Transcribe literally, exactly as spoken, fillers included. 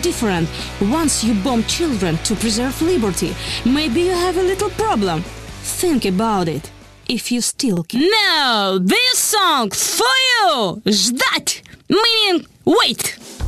different. Once you bomb children to preserve liberty, maybe you have a little problem. Think about it. If you still can. Now, this song for you! Ждать! Meaning, wait!